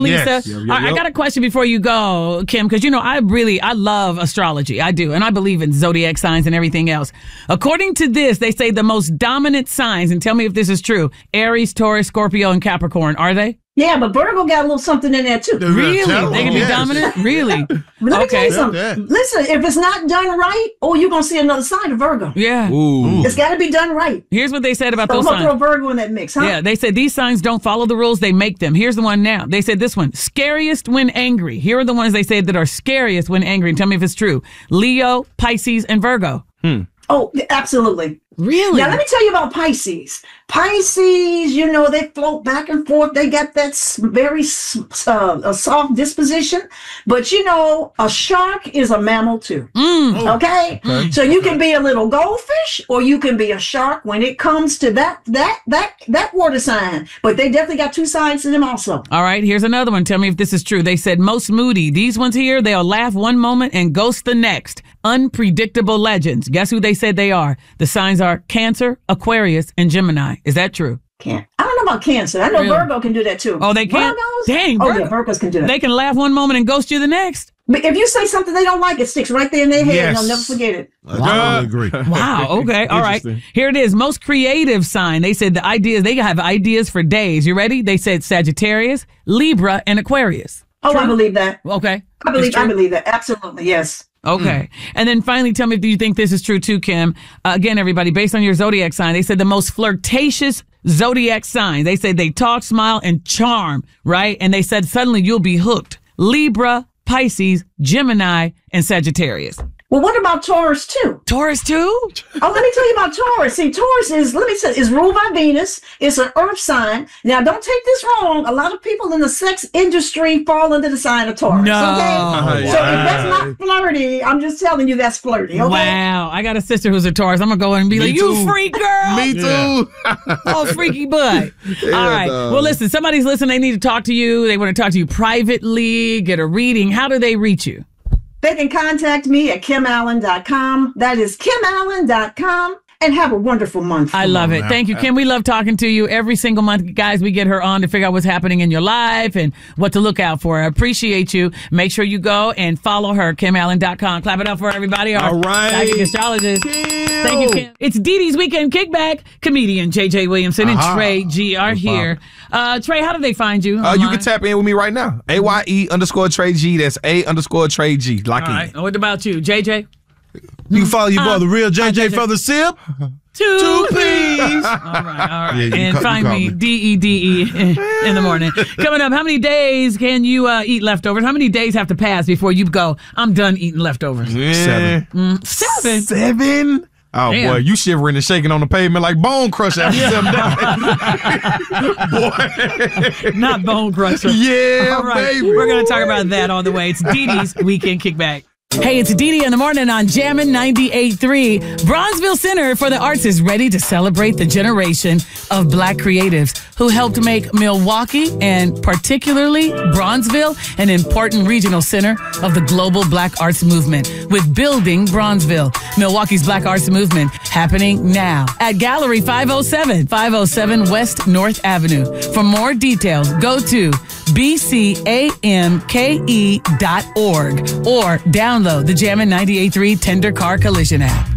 Lisa, I got a question before you go, Kim, because, I love astrology. I do. And I believe in zodiac signs and everything else. According to this, they say the most dominant signs, and tell me if this is true, Aries, Taurus, Scorpio, and Capricorn. Are they? Yeah, but Virgo got a little something in there, too. Really? They can be dominant? Really? Let me tell you something. Listen, if it's not done right, you're going to see another side of Virgo. Yeah. Ooh. It's got to be done right. Here's what they said about those signs. signs. Throw Virgo in that mix, huh? Yeah, they said these signs don't follow the rules, they make them. Here's the one now. They said this one, scariest when angry. Here are the ones they said that are scariest when angry. And tell me if it's true. Leo, Pisces, and Virgo. Oh, absolutely. Really? Now, let me tell you about Pisces. Pisces, they float back and forth. They got that very soft disposition. But, a shark is a mammal, too. Okay? So you can be a little goldfish or you can be a shark when it comes to that water sign. But they definitely got two sides to them also. All right, here's another one. Tell me if this is true. They said most moody. These ones here, they'll laugh one moment and ghost the next. Unpredictable legends. Guess who they said they are? The signs are Cancer, Aquarius, and Gemini. Is that true? I don't know about Cancer. I know Virgo can do that too. Oh, they can? Virgos? Dang, Virgos can do that. They can laugh one moment and ghost you the next. But if you say something they don't like, it sticks right there in their head and they'll never forget it. I agree. Wow. Okay. All right. Here it is. Most creative sign. They said they have ideas for days. You ready? They said Sagittarius, Libra, and Aquarius. Oh, true? I believe that. Okay. I believe that. Absolutely. Yes. Okay. And then finally, tell me, do you think this is true too, Kim? Again, everybody, based on your zodiac sign, they said the most flirtatious zodiac sign. They said they talk, smile, and charm, right? And they said suddenly you'll be hooked. Libra, Pisces, Gemini, and Sagittarius. Well, what about Taurus too? Taurus too? Oh, let me tell you about Taurus. See, Taurus is ruled by Venus. It's an earth sign. Now, don't take this wrong. A lot of people in the sex industry fall under the sign of Taurus. No. Okay? So if that's not flirty, I'm just telling you that's flirty. Okay? Wow. I got a sister who's a Taurus. I'm going to go in and be like, you freak girl. Me too. Oh, freaky butt. All right. Well, listen, somebody's listening. They need to talk to you. They want to talk to you privately, get a reading. How do they reach you? They can contact me at KimAllen.com. That is KimAllen.com. And have a wonderful month. I love it. Thank you, Kim. We love talking to you every single month. Guys, we get her on to figure out what's happening in your life and what to look out for. I appreciate you. Make sure you go and follow her, KimAllen.com. Clap it up for everybody. All right. Psychic astrologist. Thank you, Kim. It's Dee Dee's Weekend Kickback. Comedian JJ Williamson and Trey G are here. Trey, how do they find you? You can tap in with me right now. AYE_Trey G. That's A_Trey G. Lock in. All right. What about you, JJ? You can follow your brother, Real JJ for the sip. Two, please. All right. Yeah, and find me, me. DEDE in the morning. Coming up, how many days can you eat leftovers? How many days have to pass before you go, I'm done eating leftovers? Yeah. 7. 7? 7? Oh, damn. boy, you shivering and shaking on the pavement like Bone Crusher after 7 days. Boy. Not Bone Crusher. Yeah, all right. baby. We're going to talk about that on the way. It's Dee Dee's Weekend Kickback. Hey, it's Dee Dee in the morning on Jammin' 98.3. Bronzeville Center for the Arts is ready to celebrate the generation of Black creatives who helped make Milwaukee and particularly Bronzeville an important regional center of the global Black arts movement with Building Bronzeville, Milwaukee's Black arts movement happening now at Gallery 507 West North Avenue. For more details, go to bcamke.org or download the Jammin' 98.3 Tender Car Collision app.